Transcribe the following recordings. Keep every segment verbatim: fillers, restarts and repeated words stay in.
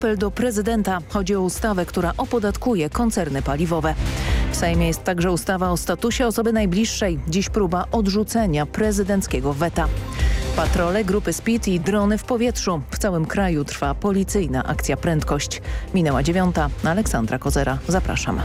apel do prezydenta. Chodzi o ustawę, która opodatkuje koncerny paliwowe. W Sejmie jest także ustawa o statusie osoby najbliższej. Dziś próba odrzucenia prezydenckiego weta. Patrole, grupy SPID i drony w powietrzu. W całym kraju trwa policyjna akcja Prędkość. Minęła dziewiąta. Aleksandra Kozera. Zapraszam.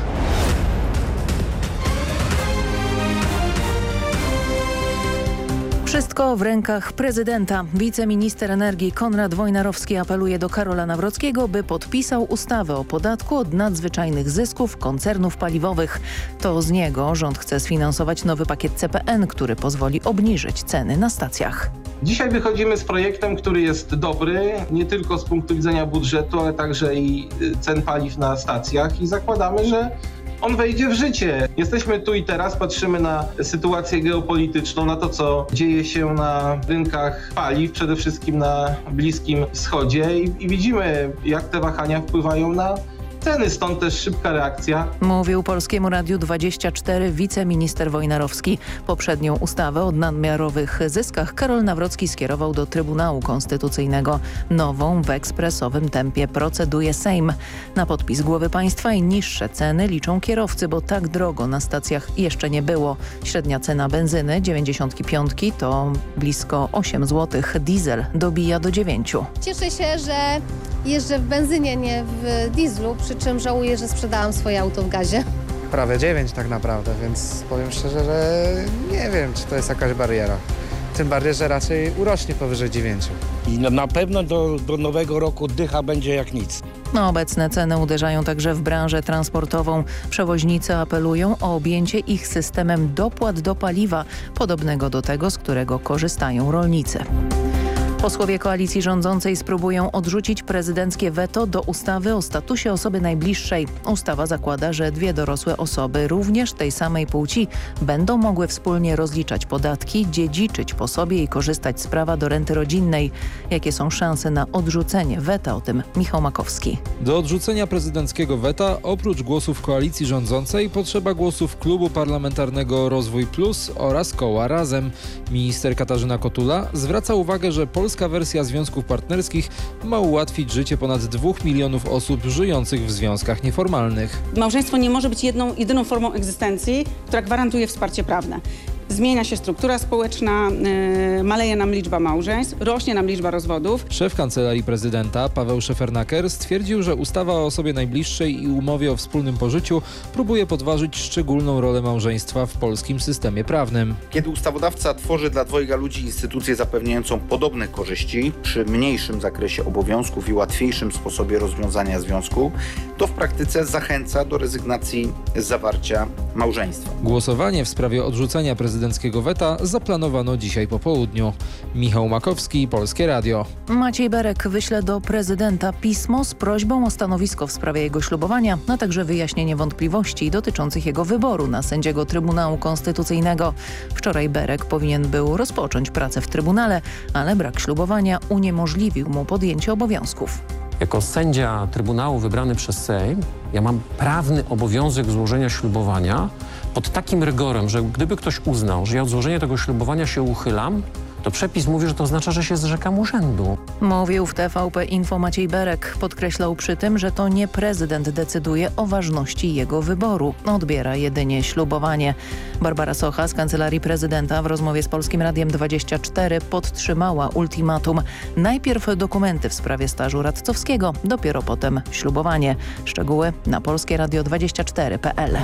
Wszystko w rękach prezydenta. Wiceminister energii Konrad Wojnarowski apeluje do Karola Nawrockiego, by podpisał ustawę o podatku od nadzwyczajnych zysków koncernów paliwowych. To z niego rząd chce sfinansować nowy pakiet C P N, który pozwoli obniżyć ceny na stacjach. Dzisiaj wychodzimy z projektem, który jest dobry, nie tylko z punktu widzenia budżetu, ale także i cen paliw na stacjach i zakładamy, że on wejdzie w życie. Jesteśmy tu i teraz, patrzymy na sytuację geopolityczną, na to, co dzieje się na rynkach paliw, przede wszystkim na Bliskim Wschodzie i, i widzimy, jak te wahania wpływają na ceny, stąd też szybka reakcja. Mówił Polskiemu Radiu dwadzieścia cztery wiceminister Wojnarowski. Poprzednią ustawę o nadmiarowych zyskach Karol Nawrocki skierował do Trybunału Konstytucyjnego. Nową w ekspresowym tempie proceduje Sejm. Na podpis głowy państwa i niższe ceny liczą kierowcy, bo tak drogo na stacjach jeszcze nie było. Średnia cena benzyny dziewięćdziesiątki piątki to blisko osiem złotych. Diesel dobija do dziewięciu. Cieszę się, że jeżdżę w benzynie, nie w dieslu, przy czym żałuję, że sprzedałam swoje auto w gazie. Prawie dziewięć tak naprawdę, więc powiem szczerze, że nie wiem, czy to jest jakaś bariera. Tym bardziej, że raczej urośnie powyżej dziewięciu. I na pewno do, do nowego roku dycha będzie jak nic. No, obecne ceny uderzają także w branżę transportową. Przewoźnicy apelują o objęcie ich systemem dopłat do paliwa, podobnego do tego, z którego korzystają rolnicy. Posłowie koalicji rządzącej spróbują odrzucić prezydenckie weto do ustawy o statusie osoby najbliższej. Ustawa zakłada, że dwie dorosłe osoby, również tej samej płci, będą mogły wspólnie rozliczać podatki, dziedziczyć po sobie i korzystać z prawa do renty rodzinnej. Jakie są szanse na odrzucenie weta? O tym Michał Makowski. Do odrzucenia prezydenckiego weta oprócz głosów koalicji rządzącej potrzeba głosów Klubu Parlamentarnego Rozwój Plus oraz koła Razem. Minister Katarzyna Kotula zwraca uwagę, że polska wersja związków partnerskich ma ułatwić życie ponad dwóch milionów osób żyjących w związkach nieformalnych. Małżeństwo nie może być jedną, jedyną formą egzystencji, która gwarantuje wsparcie prawne. Zmienia się struktura społeczna, yy, maleje nam liczba małżeństw, rośnie nam liczba rozwodów. Szef Kancelarii Prezydenta Paweł Szefernaker stwierdził, że ustawa o osobie najbliższej i umowie o wspólnym pożyciu próbuje podważyć szczególną rolę małżeństwa w polskim systemie prawnym. Kiedy ustawodawca tworzy dla dwojga ludzi instytucję zapewniającą podobne korzyści przy mniejszym zakresie obowiązków i łatwiejszym sposobie rozwiązania związku, to w praktyce zachęca do rezygnacji z zawarcia małżeństwa. Głosowanie w sprawie odrzucenia prezydenckiego prezydenckiego weta zaplanowano dzisiaj po południu. Michał Makowski, Polskie Radio. Maciej Berek wyśle do prezydenta pismo z prośbą o stanowisko w sprawie jego ślubowania, a także wyjaśnienie wątpliwości dotyczących jego wyboru na sędziego Trybunału Konstytucyjnego. Wczoraj Berek powinien był rozpocząć pracę w Trybunale, ale brak ślubowania uniemożliwił mu podjęcie obowiązków. Jako sędzia Trybunału wybrany przez Sejm, ja mam prawny obowiązek złożenia ślubowania pod takim rygorem, że gdyby ktoś uznał, że ja od złożenia tego ślubowania się uchylam, to przepis mówi, że to oznacza, że się zrzekam urzędu. Mówił w T V P Info Maciej Berek. Podkreślał przy tym, że to nie prezydent decyduje o ważności jego wyboru. Odbiera jedynie ślubowanie. Barbara Socha z Kancelarii Prezydenta w rozmowie z Polskim Radiem dwadzieścia cztery podtrzymała ultimatum. Najpierw dokumenty w sprawie stażu radcowskiego, dopiero potem ślubowanie. Szczegóły na polskie radio dwadzieścia cztery kropka p l.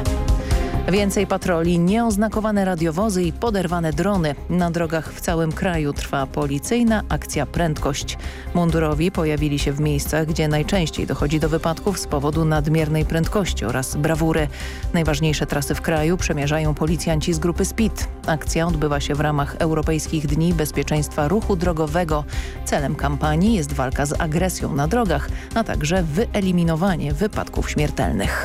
Więcej patroli, nieoznakowane radiowozy i poderwane drony. Na drogach w całym kraju trwa policyjna akcja Prędkość. Mundurowi pojawili się w miejscach, gdzie najczęściej dochodzi do wypadków z powodu nadmiernej prędkości oraz brawury. Najważniejsze trasy w kraju przemierzają policjanci z grupy SPID. Akcja odbywa się w ramach Europejskich Dni Bezpieczeństwa Ruchu Drogowego. Celem kampanii jest walka z agresją na drogach, a także wyeliminowanie wypadków śmiertelnych.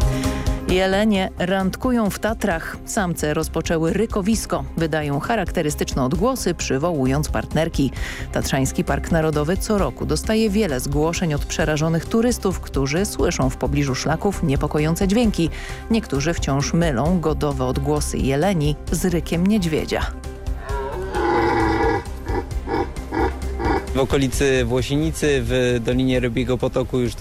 Jelenie randkują w Tatrach. Samce rozpoczęły rykowisko. Wydają charakterystyczne odgłosy, przywołując partnerki. Tatrzański Park Narodowy co roku dostaje wiele zgłoszeń od przerażonych turystów, którzy słyszą w pobliżu szlaków niepokojące dźwięki. Niektórzy wciąż mylą godowe odgłosy jeleni z rykiem niedźwiedzia. W okolicy Włosienicy, w Dolinie Rybiego Potoku już